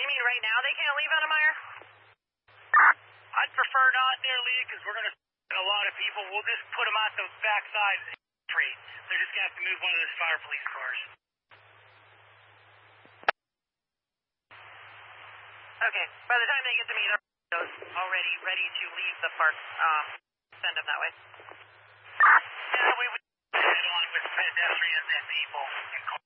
You mean right now they can't leave Ennemeyer? I'd prefer not there, Leah, because we're going to a lot of people. We'll just put them out the backside of the street. They're just going to have to move one of those fire police cars. Okay. By the time they get to me, they're already ready to leave the park. Send them that way. Yeah, we would head on with pedestrians and people.